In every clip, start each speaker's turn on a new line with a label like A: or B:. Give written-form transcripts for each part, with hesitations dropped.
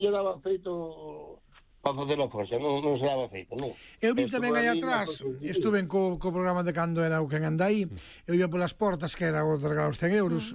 A: lle daba feito para facer a forxa, non se daba feito, non.
B: Eu vi tamén aí atrás, estuve co programa de cando era o Quen anda aí, eu ia polas portas, que era o de regalar os 100 euros,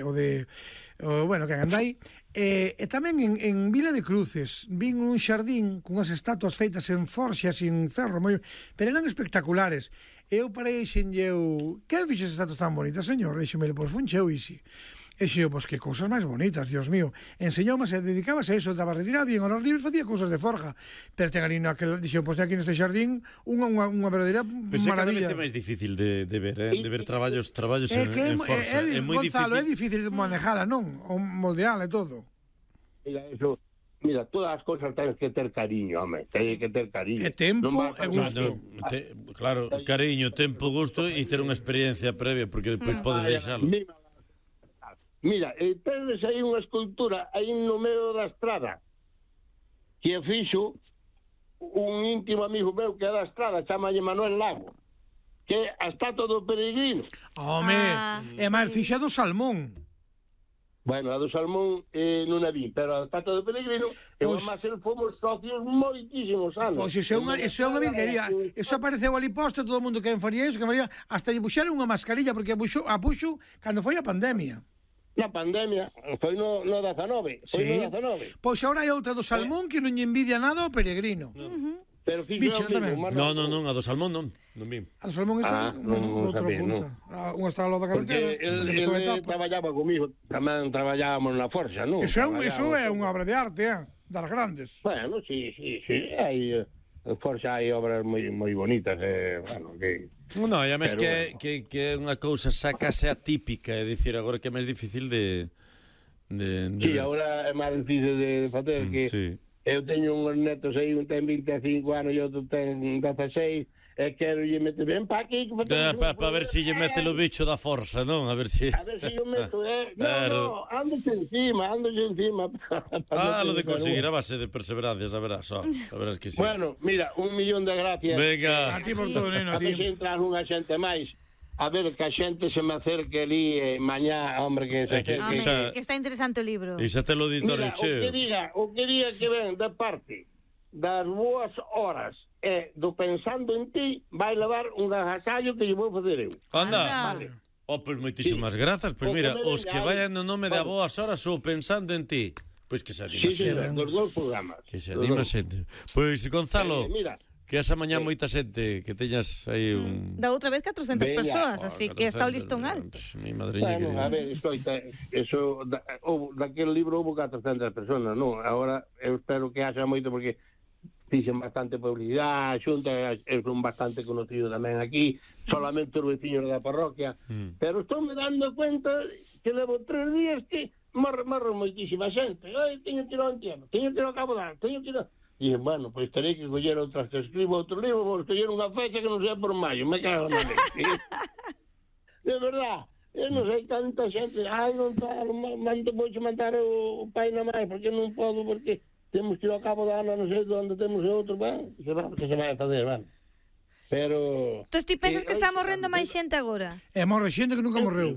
B: bueno, Quen anda aí, e tamén en Vila de Cruces vin un xardín con unhas estatuas feitas en forxa, sin ferro, pero eran espectaculares. Eu parei xenlle quen fixe esas estatuas tan bonitas, señor? Dixeme, pois funcheu isi. E xeo, pois que cousas máis bonitas, Dios mío. Enseñoume, se dedicábase a eso, daba retirado e en horas libres facía cousas de forja. Pero ten ali naquel, dixo, pois aquí neste xardín unha verdadeira maravilla.
C: Pensei que é máis difícil de ver traballos en forxa. É moi difícil.
B: Gonzalo, é difícil manejala, non? O moldeala e todo.
A: Mira, todas as cousas tens que ter cariño, home, tens que ter cariño.
B: E tempo e gusto.
C: Claro, cariño, tempo, gusto e ter unha experiencia previa, porque despois podes deixalo.
A: Mira, tenes aí unha escultura aí no medio da estrada que fixo un íntimo amigo meu que é da estrada, chamalle Manuel Lago, que é a estatua do peregrino.
B: Home, é máis fixa do Salmón.
A: Bueno, a do Salmón non a vi, pero a estatua do peregrino, eu máis fomos socios moitísimos anos.
B: Pois iso é unha virguería. Iso apareceu ali posto, todo o mundo que faría iso, hasta lle puxeron unha mascarilla, porque a puxo cando foi a pandemia.
A: Na pandemia, foi no 19.
B: Sí. Pois agora hai outra do Salmón que non lle envidia nada ao peregrino.
A: Pero fixo
C: Non, a do Salmón non vi.
B: A do Salmón está outra punta. Unha está ao lado da carretera.
A: Ele traballaba comigo, tamén traballábamos na forxa, non?
B: Eso é unha obra de arte, das grandes.
A: Bueno, sí, hai forxa, hai obras moi bonitas, bueno, que...
C: Non, e a mes que é unha cousa xa case atípica, é dicir, agora que é máis difícil de
A: sí, agora é máis difícil de facer, que eu teño uns netos aí, un ten 25 anos e outro ten 16, e quero lle meter ben pa aquí
C: para ver se lle mete o bicho da forza, non? A ver se
A: eu meto, no, ándose encima
C: lo de conseguir a base de perseverancias, a verás que sí.
A: Bueno, mira, 1.000.000 de gracias.
C: Venga,
B: a ti por todo, neno,
A: a ti. A ver se entra unha xente máis, a ver que a xente se me acerque ali mañá, hombre, que se acerque.
D: Que está interesante o libro.
C: E xa te lo editorio cheo.
A: O que diga que ven de parte das boas horas e do pensando en ti, vai levar un agasallo que lle vou facer eu.
C: Anda. Vale. Pois moitísimas grazas. Pois mira, os que vayan no nome da boas horas ou pensando en ti, pois que se anima xente.
A: Sí, dos dous programas.
C: Que se anima xente. Pois Gonzalo,
A: mira,
C: que esa mañá moita xente, que teñas aí un...
D: Da outra vez 400 persoas, así que está o listón alto.
C: Mi madriña que...
A: Bueno, a ver, escoita, eso, daquele libro houve 400 personas, non? Agora, eu espero que haxa moito, porque fixen bastante publicidade, xunta, eu son bastante conocido tamén aquí, solamente os veciños da parroquia, pero estou me dando cuenta que levo 3 días que morre moitísima xente. Teño que ir ao entierro, teño que ir ao Cabo de Arte, teño que ir a... E, bueno, pois terei que coller outras que escribo outro libro, vou coller unha fecha que non sei por maio, me cago na leche. De verdad, eu non sei tanta xente, Gonzalo, vou mandar o pai na mãe, porque non podo, porque temos que ir ao Cabo da Ana, non sei onde temos outro, bueno, que se vai a fazer, bueno. Pero...
D: Entón ti pensas que está morrendo máis xente agora?
B: Morre xente que nunca morreu.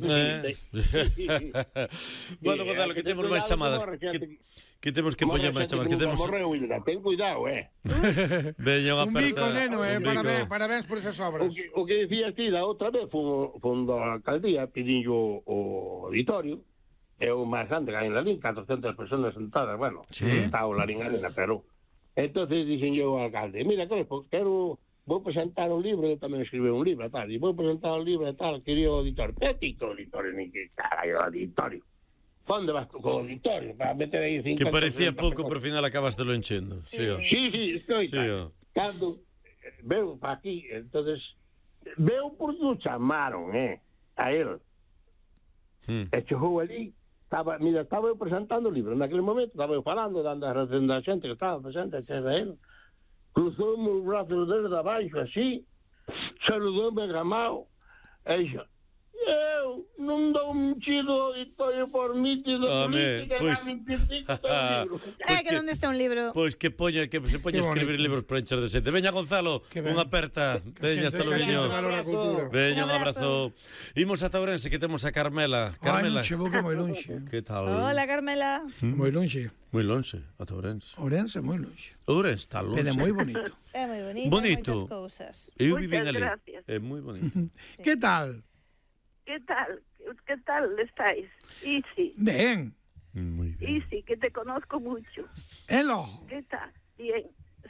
C: Bueno, Gonzalo, que temos máis chamadas. Que temos que poñer máis chamadas.
A: Ten cuidado,
C: Veña unha
B: un bico, neno, parabéns por esas obras.
A: O que dicías ti da outra vez, fun da alcaldía, pidinho o auditorio, é o máis grande que hai en Lalín, 400 personas sentadas, bueno, está o Lalín Arena, pero... Entonces dixen yo ao alcalde, mira, vou presentar un libro, eu tamén escribí un libro, tal, e vou presentar un libro e tal, quería o auditorio. Petito auditorio, ni que carallo auditorio. Onde vas co auditorio? Para meter aí 50...
C: Que parecía pouco, pero ao final acabaste lo enchendo. Sí,
A: escoita. Cando veu para aquí, entonces veu por do chamaron, a él. E chegou ali, estaba eu presentando o libro, naquele momento estaba eu falando, dando a razón da xente que estaba presente, etc. Él cruzoume os braços desde abaixo, así, saludoume gramao, e dixo, Eu non dou un chido e estoy por mí de política
C: pois...
A: 25 libro.
D: Que onde está un libro?
C: Pois que se poña a escribir libros para encher de xente. Veña, Gonzalo, unha aperta. Veña, hasta logo. Veña, un abrazo. Imos ata Ourense, que temos a Carmela. Carmela.
B: Ai, chegou que moi lonxe.
C: Que tal?
D: Hola, Carmela.
B: Moi lonxe.
C: Moi lonxe, ata Ourense.
B: Ourense moi lonxe.
C: Ourense está lonxe.
B: Pero é moi bonito.
D: É moi bonito.
C: Bonito.
D: Moitas cousas.
C: Eu vivín ali.
E: Gracias.
C: É moi bonito.
B: Que tal?
E: ¿Qué tal? ¿Qué tal estáis? Isi.
B: Ben.
C: Moi ben.
E: Isi, que te conozco mucho.
B: Elo.
E: ¿Qué tal? Bien.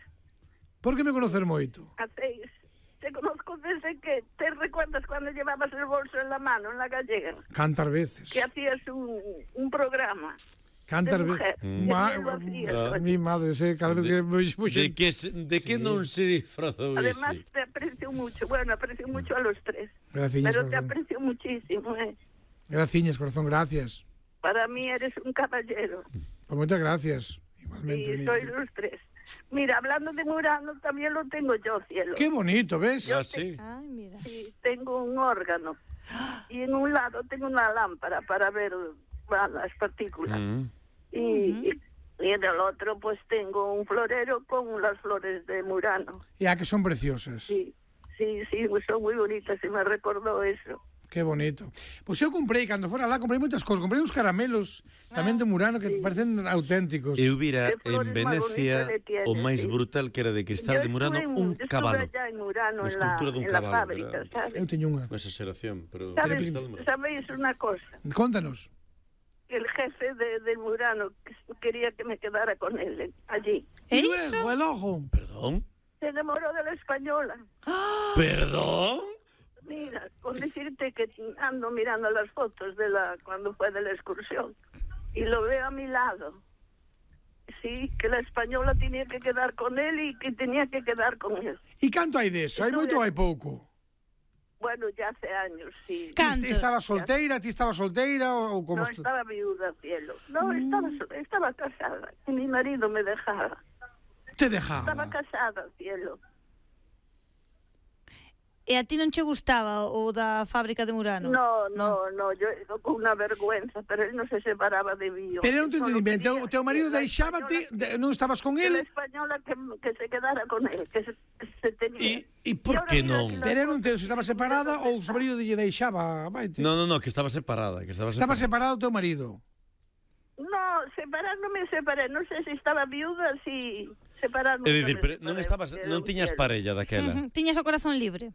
B: Por que me conocer moito?
E: Hacéis. Te conozco desde que te recuerdas cuando llevabas el bolso en la mano, en la gallega.
B: Cantar veces.
E: Que hacías un programa.
B: Cantar
E: de mujer.
B: veces. Mi madre, cada vez que...
C: De que non se disfrazou
E: Además,
C: ese?
E: te aprecio mucho. Bueno, aprecio mucho a los tres.
B: Gracias,
E: Pero te
B: corazón.
E: aprecio muchísimo, ¿eh?
B: Gracias, corazón, gracias.
E: Para mí eres un caballero.
B: Pues muchas gracias. Igualmente.
E: Y
B: mi-
E: sois los tres. Mira, hablando de Murano, también lo tengo yo, cielo.
B: Qué bonito, ¿ves?
C: Ah, sí.
D: Ay, mira.
E: Sí, tengo un órgano. Y en un lado tengo una lámpara para ver las partículas. Y en el otro pues tengo un florero con las flores de Murano.
B: Ya que son preciosas.
E: Sí, son muy bonitas y me recordó eso.
B: Qué bonito. Pois eu comprei, cando fora lá, comprei moitas cosas. Comprei uns caramelos tamén de Murano que parecen auténticos.
C: Eu vira
E: Qué flores
C: en Venecia
E: más bonitas le tienes,
C: o máis
E: sí.
C: brutal que era de cristal de Murano, un cabalo.
E: Estuve allá en Murano,
C: Una escultura de un
E: en la
C: cabalo,
E: fábrica,
C: ¿verdad?
E: ¿sabes?
B: Eu teño unha.
C: Unha exageración, pero de
E: ¿Sabes?
C: cristal de Murano.
E: ¿Sabéis una cosa?
B: Contanos.
E: Que el jefe de Murano quería que me quedara con él allí.
B: E
D: ¿Eso?
B: luego, el ojo.
C: Perdón?
E: Se enamoró de la española.
C: Perdón?
E: Mira, con decirte que ando mirando las fotos de cuando fue de la excursión y lo veo a mi lado. Sí, que la española tenía que quedar con él y que tenía que quedar con él.
B: E canto hai deso? Hai moito ou hai pouco?
E: Bueno, ya hace años, sí.
D: Canto.
B: Estaba solteira? Ti estaba solteira ou como...
E: No estaba viuda, cielo. No, estaba casada. Y mi marido me dejaba.
B: Te dejaba.
E: Estaba casada, cielo.
D: E a ti non che gustaba o da fábrica de Murano?
E: No, yo con una vergüenza, pero él no se separaba de mí.
B: Pero non te entendí ben. Teu marido deixábate, non estabas con
E: La
B: él?
E: española que se quedara con él, que se tenía.
C: E por que non?
B: Pero non te estaba separada ou o seu marido lle deixaba? Vaite.
C: No, que estaba separada.
B: Estaba separado o teu marido.
E: No, separar no me separé. No sé si estaba viuda, si separar.
C: É dicir, pero non tiñas parella daquela.
D: Tiñas o corazón libre.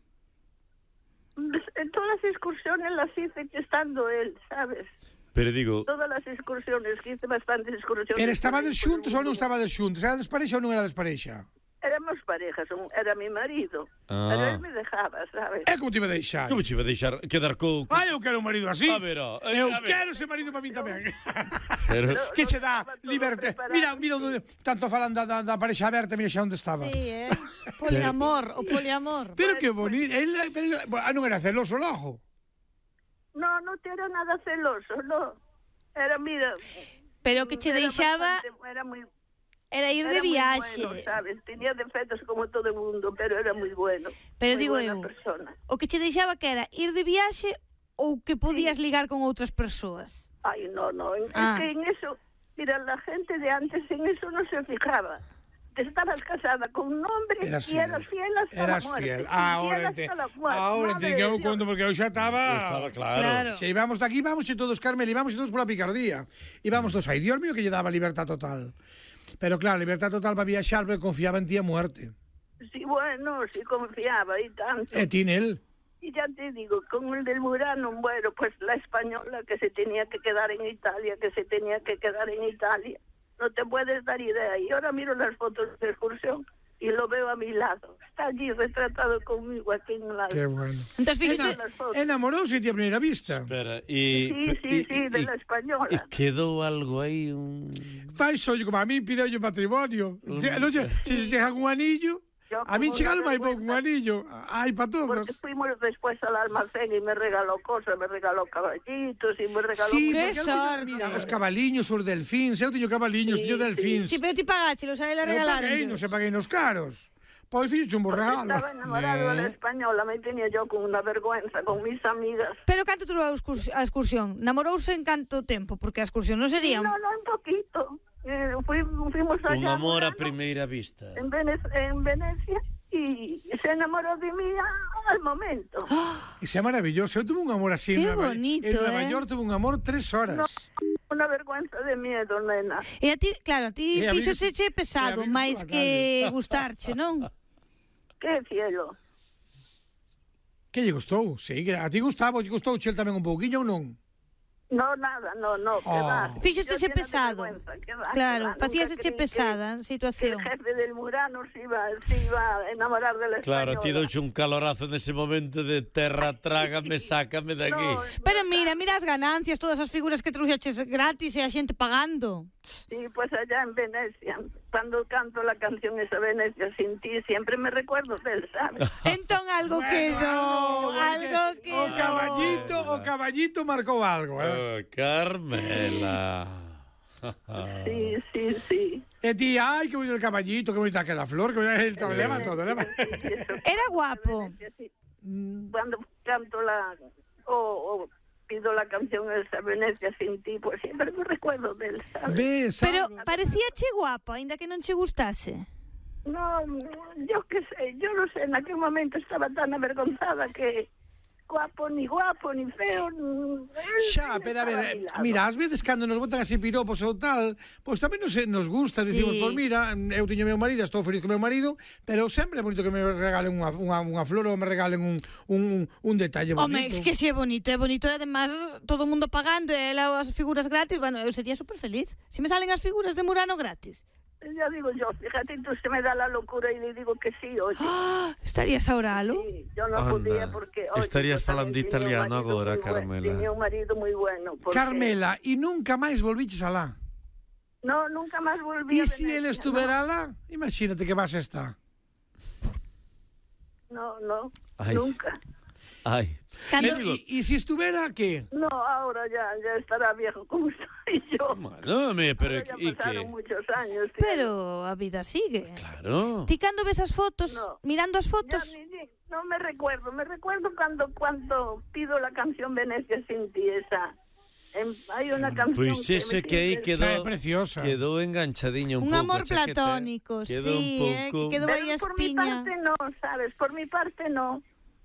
E: En todas las excursiones las hice estando él, ¿sabes?
C: Pero digo,
E: Todas las excursiones, que hice bastantes excursiones.
B: Pero estabades xuntos ou non estabades xuntos? Era desparexa ou non era desparexa?
E: Éramos parejas, era mi marido.
C: Ah.
E: Pero él me dejaba, ¿sabes?
B: É como te iba a deixar?
C: como che iba a deixar quedar co...
B: Ai, eu quero un marido así.
C: A ver,
B: Eu quero ese marido para mí tamén.
C: Pero...
B: Que che dá
E: Estaba todo
B: liberte.
E: preparado.
B: Mira, tanto falan da parexa aberta, mira xa onde estaba.
D: Sí, poliamor, o poliamor.
B: Pero que bonito. Non era celoso o ojo.
E: No era nada celoso, no. Era, mira...
D: Pero que che deixaba
E: Era muy...
D: era ir de
E: Era muy
D: viaxe.
E: bueno, ¿sabes? Tenía defectos como todo el mundo, pero era muy bueno.
D: Pero
E: muy
D: digo
E: buena
D: eu,
E: persona.
D: o que che deixaba que era ir de viaxe ou que podías ligar con outras persoas?
E: Ay, no.
D: Ah.
E: Es que en eso, mira, la gente de antes en eso no se fijaba. Estabas casada con un hombre
B: Eras
E: y eras fiel hasta la muerte.
B: fiel.
E: Y
B: Ahora
E: fiel hasta la muerte.
B: Ahora
E: Madre
B: te
E: de
B: eu
E: Dios.
B: conto porque eu xa estaba
C: claro.
B: Se íbamos de aquí, vamos todos, Carmel, íbamos todos pola picardía. Íbamos todos, ai, Dios mío, que lle daba libertad total. Pero claro, libertad total para viaxar porque confiaba en ti a muerte.
E: Sí, bueno, sí confiaba y tanto.
B: E ti nel.
E: Y ya te digo, con el del Murano, bueno, pues la española que se tenía que quedar en Italia, No te puedes dar idea. Y ahora miro las fotos de excursión y lo veo a mi lado. Está allí retratado conmigo aquí en la...
B: Qué bueno.
D: Entonces, fíjate,
B: Enamoróse ti a primeira vista.
C: Espera,
E: Sí, de la española.
C: E quedou algo aí
B: Fai sollo como a mí pideu o matrimonio. Se chegan un anillo,
E: Yo
B: a mí
E: como
B: chegaron
E: una
B: hai pouco un anillo. Hai para todos.
E: Porque fuimos después al almacén y me regaló cosas, me regaló caballitos y me regaló...
B: Sí,
D: Qué
B: porque
D: sorte.
B: mira, os cabaliños, os delfíns, eu teño cabaliños, teño delfíns.
D: si pero ti pagache, los a ela
B: Eu paguei,
D: regalaron.
B: non se paguei nos caros. Pois fixo un borregalo.
E: Estaba enamorado de la española, me tenía yo con una vergüenza con mis amigas.
D: Pero canto durou a excursión? Namorouse en canto tempo? Porque a excursión non sería...
E: No, un poquito. Fuimos allá.
C: Un amor a primeira vista.
E: En Venecia y se enamoró de mí al momento.
B: Ese é maravilloso. Eu tuve un amor así
D: Qué
B: en Nueva
D: bonito,
B: En Nueva York tuve un amor 3 horas.
E: No, una vergüenza de miedo, nena.
D: E a ti, claro, a ti
B: E a mí-
D: fíxoseche pesado,
B: e a mí
D: máis
B: pola
D: que gustarche, non?
E: Qué cielo.
B: Que lle gustou? Sí, que a ti gustaba, lle gustou Chel tamén un pouquiño ou non?
E: No, nada, no, que va.
D: Fíxosteche
E: Yo llena de
D: pesado.
E: vergüenza, que va,
D: Claro,
E: que va.
D: facíaseche
E: Nunca creí
D: pesada a
E: que
D: situación.
E: el jefe del Murano se iba a enamorar de la
C: Claro, ti
E: española.
C: douche un calorazo nese momento de terra, trágame, sácame de aquí.
E: No,
D: Pero mira as ganancias, todas as figuras que trouxeches gratis e a xente pagando.
E: Sí, pues allá en Venecia, cuando canto la canción esa Venecia sin ti, siempre me recuerdo de él, ¿sabes?
D: Entón algo quedou, algo quedou.
B: O caballito marcou algo,
C: Carmela.
E: Sí.
B: E ti, ai, que bonito el caballito, que bonita aquela flor, que bonita el leva todo, leva.
D: Era guapo.
E: Sí. Cuando canto o pido la canción esa Venecia sin ti, pues siempre me recuerdo de él, ¿sabes?
B: Ves,
D: Pero parecíache guapo, aínda que non che gustase.
E: No, yo qué sé, yo no sé, en aquel momento estaba tan avergonzada que guapo, ni feo.
B: xa, pero a ver, mira, ás veces cando nos botan así piropos ou tal, pois tamén nos gusta,
D: Sí.
B: dicimos, pois mira, eu teño meu marido, estou feliz con meu marido, pero sempre é bonito que me regalen unha flor ou me regalen un detalle bonito.
D: Home, es que si é bonito, e además todo o mundo pagando e ela as figuras gratis, bueno, eu sería super feliz. Si me salen as figuras de Murano gratis.
E: Ya digo yo, fíjate, tú se me da la locura y le digo que sí, oye.
D: Estarías a oralo?
E: Sí, yo no
C: Anda.
E: podía porque... Oye,
C: Estarías
E: yo también
C: falando
E: tenía un
C: italiano
E: marido
C: agora,
E: muy bueno,
C: Carmela.
E: Tenía un marido muy bueno. porque-
B: Carmela, e nunca máis volviches alá?
E: No, nunca más volví
B: E
E: a
B: se
E: Venecia,
B: ele estuvera alá? Imagínate que vas a estar.
E: No,
C: Ay.
E: nunca.
C: Ai.
D: Cando...
B: E se estuvera, que?
E: No, ahora ya estará viejo como estoy yo.
C: Bueno, pero
E: Ahora ya
C: e
E: pasaron
C: que?
E: muchos años. tío.
D: Pero a vida sigue.
C: Claro.
D: Ti cando ves as fotos,
E: No.
D: mirando as
E: Ya
D: fotos,
E: no me recuerdo cuando pido la canción Venecia sin ti, esa. Hay una canción
C: Pois ese que aí
E: me
B: Esa é
C: quedou
B: preciosa.
C: quedou enganchadiño
D: un
C: un pouco.
D: amor
C: a chaqueta.
D: platónico,
C: Quedou un
D: sí,
C: pouco.
D: que quedou aí a
E: Pero por mi
D: espiña.
E: parte no, ¿sabes? Por mi parte no.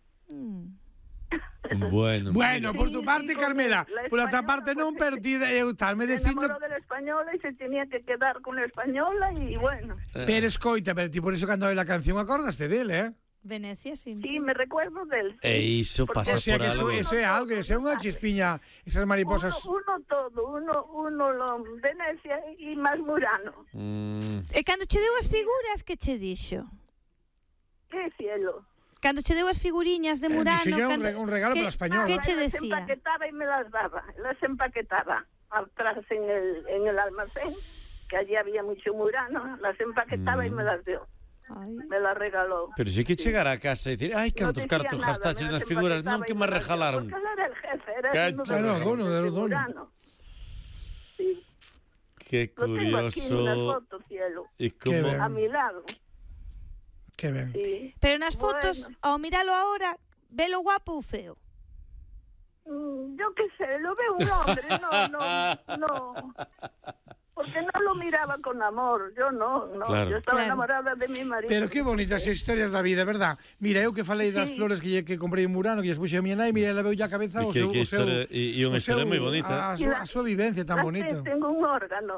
C: Bueno,
B: Bueno, por tu
E: Sí,
B: parte,
E: sí,
B: Carmela,
E: la
B: por outra
E: española,
B: parte non
E: pues,
B: perdida, eu estarme
E: Se
B: dicindo...
E: enamoró de la española y se tenía que quedar con la española y bueno.
B: Pero escoita, pero ti por eso cando hai la canción acordaste dele,
D: Venecia, sí.
E: Sí, me recuerdo de él. sí.
C: E iso
E: Porque-
C: pasa
B: O sea
C: por
B: que
C: algo.
B: eso é algo, eso é unha chispiña, esas mariposas...
E: Uno lo Venecia y más Murano.
D: E cando che deu as figuras, que che dixo?
E: ¡Qué cielo!
D: Cando che deu as figuriñas de Murano,
B: dixo
D: cando...
B: un regalo
D: que-
B: pola española.
D: Que che
E: Las
D: decía?
E: empaquetaba y me las daba. Las empaquetaba atrás en el almacén, que allí había mucho Murano. Las empaquetaba y me las dio.
D: Ai.
E: Me las regaló.
C: Pero si que chegar a casa e dicir, ai, cantos
E: No
C: cartos
E: decía nada,
C: gastaches
E: me
C: nas
E: las
C: figuras,
E: empaquetaba
C: non que
E: y
C: me
E: las dio,
C: regalaron.
E: Porque él era el jefe, era
C: Cacho.
E: uno de los
B: Era el dono,
E: jefes
B: era el
E: de
B: dono.
E: Murano. Sí,
C: Que
E: lo tengo aquí en una
C: curioso.
E: foto, cielo.
C: E
B: Qué
C: como...
B: ben.
E: A mi lado.
B: Que ben.
E: Sí.
D: Pero nas fotos,
E: Bueno.
D: ao miralo ahora, velo guapo ou feo?
E: Yo qué sé, lo veo un hombre, no. Porque no lo miraba con amor, yo no.
C: Claro.
E: Yo estaba
D: Claro.
E: enamorada de mi marido.
B: Pero que bonitas historias da vida, verdad? Mira, eu que falei das
E: Sí.
B: flores que comprei en Murano, que lles puxe a miña nai, mira, ela veu ya a cabeza
C: E
B: o
C: que-
B: seu...
C: que
B: o seu-
C: historia- e unha
B: o seu-
C: historia moi bonita.
B: A súa vivencia tan
E: Ah,
B: bonita.
E: sí, tengo un órgano.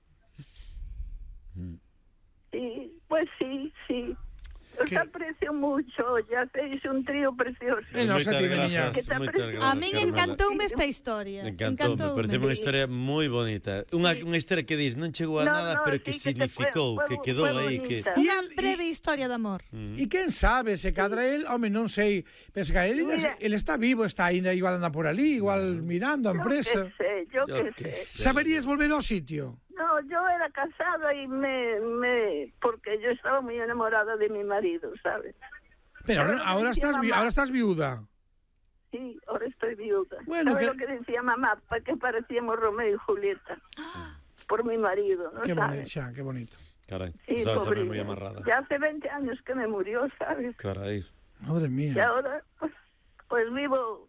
C: Mm.
E: Sí, pues sí. Os
B: ¿Qué?
E: aprecio mucho, ya hacéis un trío precioso.
B: No,
C: Moitas
B: xa ti, niña.
C: grazas,
E: Que te
C: moitas
E: aprecio.
C: grazas,
D: A min
C: Carmela.
D: encantoume esta historia.
C: Encantou, me parece unha historia moi bonita. Unha historia que dis, non chegou a
E: No,
C: nada,
E: no,
C: pero
E: sí
C: que
E: que te
C: significou,
E: fue-
C: que
E: fue-
C: quedou
E: fue
C: aí, que...
E: bonita.
D: Unha
B: E
D: breve historia de amor.
B: E quen sabe, se cadra el, home, non sei, pero se cadra
E: Mira.
B: ele está vivo, está ainda igual anda por ali, igual mirando a empresa.
E: Yo
C: Yo
E: qué
C: qué
E: sé.
C: sé.
B: Saberías volver ao sitio?
E: No, yo era casada y porque yo estaba muy enamorada de mi marido, ¿sabes?
B: Pero
E: Pero
B: ahora
E: decía mamá.
B: ahora estás viuda.
E: Sí, ahora estoy viuda.
B: Bueno,
E: ¿Sabes
B: que-
E: lo que decía mamá? ¿Para qué parecíamos Romeo y Julieta? Por mi marido, ¿no
B: Qué bonito,
E: sabes?
B: xa, qué bonito.
C: Caray,
E: Sí,
C: estabas también
E: pobrilla.
C: muy amarrada.
E: Ya hace 20 años que me murió, ¿sabes?
C: Caray.
B: Madre mía.
E: Y ahora, pues vivo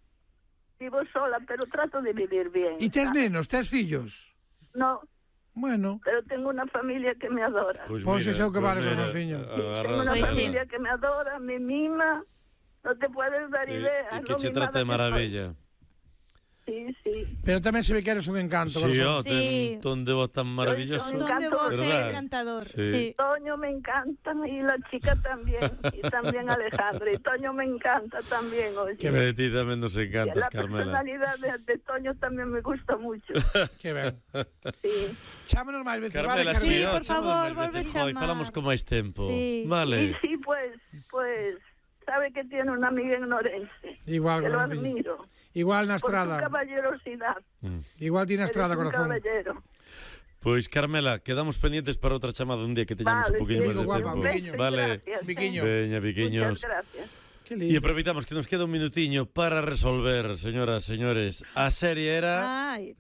E: sola, pero trato de vivir bien.
B: E tes
E: ¿sabes?
B: nenos, tes fillos?
E: No,
B: Bueno,
E: pero tengo una familia que me adora.
C: Pois
B: Pois
C: mira,
B: ese é o que vale,
C: mira,
B: corazonciño.
E: Tengo una
D: Pues sí.
E: familia que me adora, me mima, no te puedes dar idea.
C: E que
E: lo
C: che
E: mimada
C: trata de
E: que soy.
C: maravilla.
E: Sí, sí.
B: pero tamén se ve que eres un encanto,
C: Sí,
B: corazón.
C: ten ton de voz tan maravilloso.
E: Un
D: Ton de voz
C: ¿Verdad?
D: encantador.
C: Sí.
D: Sí.
E: Toño me encanta y la chica también, y también Alejandro. Y Toño me encanta también, oye.
C: Que de ti tamén nos
E: Y
C: encantas,
E: la
C: Carmela.
E: personalidad de Toño también me gusta mucho.
B: Que ben.
E: Sí.
B: Chámonos máis veces, vale,
C: Carmela,
B: Carmela?
C: sí,
D: por favor,
C: volve
D: volve
C: a
D: chamar.
C: falamos con máis tempo.
D: Sí.
E: Y
C: Vale.
E: sí, pues, sabe que tiene una amiga en Norense.
B: Igual,
E: Que lo
B: corazonciño.
E: admiro.
B: Igual na
E: Por su
B: estrada.
E: caballerosidad.
B: Igual tiene
E: Eres
B: estrada,
E: un
B: corazón.
E: caballero.
C: Pois, Carmela, quedamos pendientes para outra chamada un día que teñamos
E: Vale,
C: un poquinho
E: sí,
C: máis de
B: guapa,
C: tempo.
B: un beso y
C: Vale.
E: gracias,
B: Viquiño.
C: Veña, viquiños.
E: Muchas gracias.
B: Que
C: E
B: lindo.
C: aproveitamos que nos queda un minutiño para resolver, señoras, señores. A serie era
D: Ai.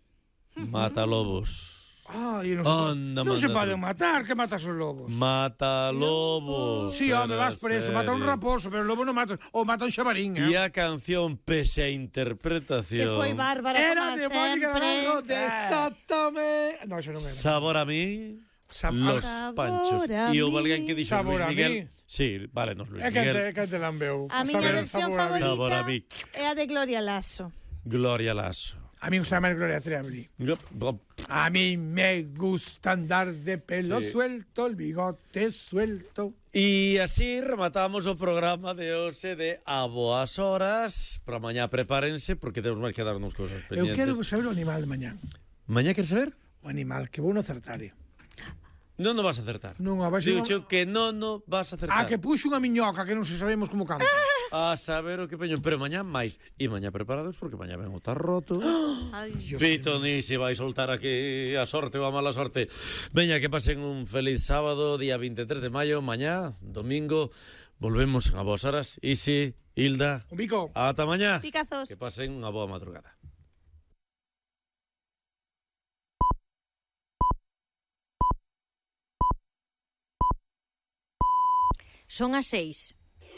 C: Matalobos.
B: Ai,
C: Anda,
B: non se
C: manda
B: poden
C: tú.
B: matar, que matas os lobos?
C: Matalobos.
B: Sí, home, vas
C: era
B: preso, mata un
C: serie.
B: raposo, pero o lobo non mata, ou mata un xabarín,
C: E a canción, pese a
D: Que
C: interpretación,
D: foi bárbara
B: Era
D: como
B: de Mónica
D: sempre.
B: Naranjo, desátame. No, eso non era.
C: Sabor a mí, los
D: Sabor
C: panchos.
D: a
C: E houve
D: mí.
C: alguén que dixo
B: Sabor
C: Luis
B: a
C: Miguel.
B: mí.
C: Sí, vale, nos Luis
B: É que
C: Miguel.
B: te lambeu.
D: A miña
B: Saber
D: versión
B: sabor a mí.
C: Sabor a
D: favorita
C: mí.
D: é a de Gloria Lasso.
C: Gloria Lasso.
B: A mí me gusta máis Gloria Trevi. A mí me gusta andar de pelo
C: Sí.
B: suelto, el bigote suelto.
C: E así rematamos o programa de hoxe de A Boas Horas. Para mañá prepárense, porque temos máis que darnos cousas
B: Eu
C: pendientes.
B: quero saber o animal de mañán.
C: Mañá queres saber?
B: O animal que vou no acertare.
C: Non no vas a acertar.
B: Non, a vai ser
C: Digo
B: un-
C: cheo que non no vas a acertar.
B: Ah, que puxo unha miñoca que non se sabemos como canta.
C: A saber o que peño. Pero mañá máis. E mañá preparados porque mañá ven o tarroto.
D: Ai.
B: Dios
C: Pito ni se vai soltar aquí a sorte ou a mala sorte. Veña, que pasen un feliz sábado, día 23 de maio. Mañá, domingo, volvemos a Boas Horas. Isi, Hilda,
B: Un bico.
C: ata mañá.
D: Picazos.
C: Que pasen unha boa madrugada.
F: Son as 6.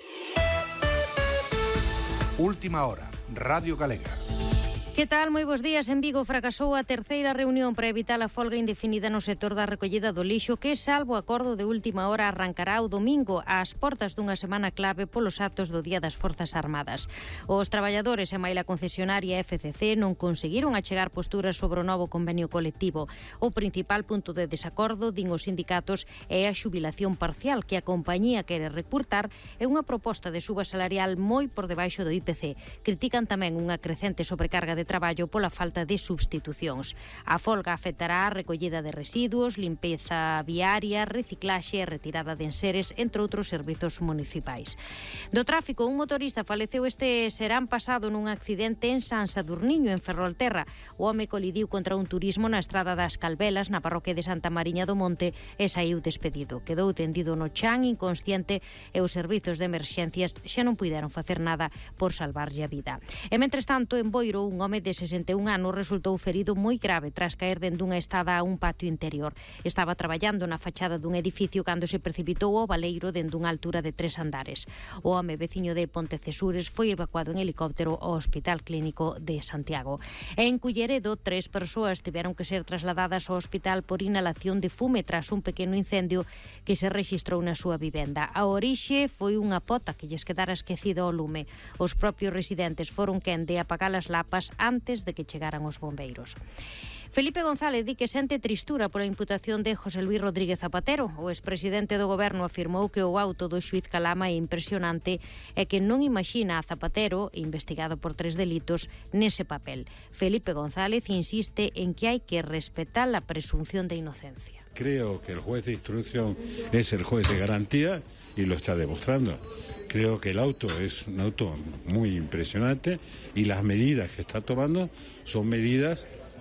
G: Última hora, Radio Galega.
F: Que tal? Moi bons días. En Vigo fracasou a terceira reunión para evitar a folga indefinida no sector da recollida do lixo que, salvo acordo de última hora, arrancará o domingo ás portas dunha semana clave polos actos do Día das Forzas Armadas. Os traballadores e maila concesionaria FCC non conseguiron achegar posturas sobre o novo convenio colectivo. O principal punto de desacordo, din os sindicatos, é a xubilación parcial que a compañía quere recurtar e unha proposta de suba salarial moi por debaixo do IPC. Critican tamén unha crecente sobrecarga de traballo pola falta de substitucións. A folga afectará a recollida de residuos, limpeza viaria, reciclaxe e retirada de enseres, entre outros servizos municipais. Do tráfico, un motorista faleceu este serán pasado nun accidente en San Sadurniño, en Ferrolterra. O home colidiu contra un turismo na estrada das Calvelas, na parroquia de Santa Mariña do Monte, e saiu despedido. Quedou tendido no chan, inconsciente, e os servizos de emerxencias xa non puideron facer nada por salvarlle a vida. E, mentres tanto, en Boiro, un home de 61 anos resultou ferido moi grave tras caer dende unha estada a un patio interior. Estaba traballando na fachada dun edificio cando se precipitou ao baleiro dende unha altura de 3 andares. O home veciño de Pontecesures foi evacuado en helicóptero ao Hospital Clínico de Santiago. E en Culleredo, 3 persoas tiveron que ser trasladadas ao hospital por inhalación de fume tras un pequeno incendio que se rexistrou na súa vivenda. A orixe foi unha pota que lles quedara esquecida ao lume. Os propios residentes foron quen de apagar as lapas antes de que chegaran os bombeiros. Felipe González di que sente tristura pola imputación de José Luis Rodríguez Zapatero. O expresidente do goberno afirmou que o auto do xuiz Calama é impresionante e que non imagina a Zapatero, investigado por 3 delitos, nese papel. Felipe González insiste en que hai que respetar a presunción de inocencia.
H: Creo que el juez de instrucción es el juez de garantía y lo está demostrando. Creo que el auto es un auto muy impresionante y las medidas que está tomando son medidas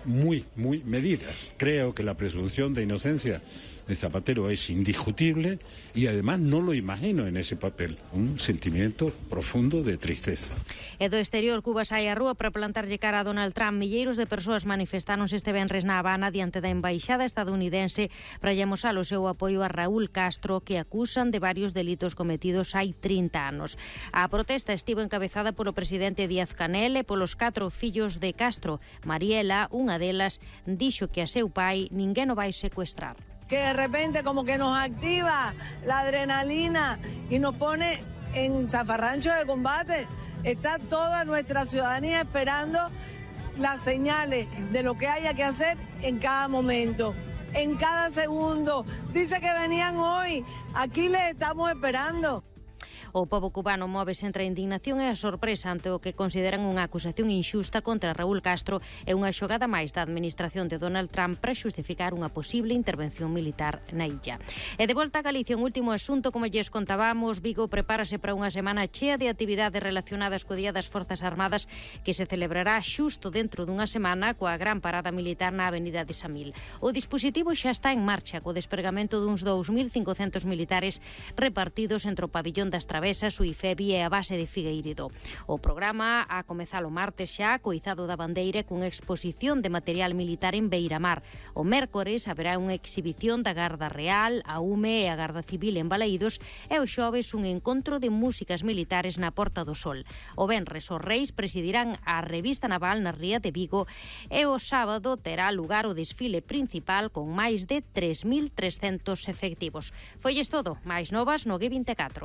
H: muy medidas. Creo que la presunción de inocencia de Zapatero es indiscutible y además no lo imagino en ese papel. Un sentimiento profundo de tristeza.
F: E do exterior, Cuba sai á rúa para plantarlle cara a Donald Trump. Milleiros de persoas manifestáronse este venres na Habana diante da embaixada estadounidense para lle amosar o seu apoio a Raúl Castro, que acusan de varios delitos cometidos hai 30 anos. A protesta estivo encabezada polo presidente Díaz-Canel e polos 4 fillos de Castro. Mariela, unha delas, dixo que a seu pai ninguén o vai secuestrar.
I: Que de repente como que nos activa la adrenalina y nos pone en zafarrancho de combate. Está toda nuestra ciudadanía esperando las señales de lo que haya que hacer en cada momento, en cada segundo. Dice que venían hoy, aquí les estamos esperando.
F: O pobo cubano móvese entre a indignación e a sorpresa ante o que consideran unha acusación inxusta contra Raúl Castro e unha xogada máis da administración de Donald Trump para xustificar unha posible intervención militar na illa. E de volta a Galicia, un último asunto, como lles contábamos, Vigo prepárase para unha semana chea de actividades relacionadas co Día das Forzas Armadas que se celebrará xusto dentro dunha semana coa gran parada militar na Avenida de Samil. O dispositivo xa está en marcha co despregamento duns 2.500 militares repartidos entre o pabillón das Travesas, o IFEBI e a base de Figueiredo. O programa a comezar o martes xa co izado da bandeira cunha exposición de material militar en Beiramar. O mércores haberá unha exhibición da Garda Real, a UME e a Garda Civil en Balaídos e o xoves un encontro de músicas militares na Porta do Sol. O venres os reis presidirán a revista naval na Ría de Vigo e o sábado terá lugar o desfile principal con máis de 3.300 efectivos. Foilles todo, máis novas no G24.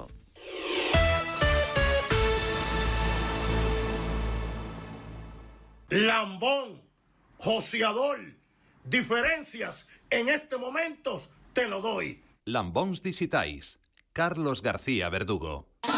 J: Lambón, joseador, diferencias en este momento te lo doy.
K: Lambóns dixitais, Carlos García Verdugo.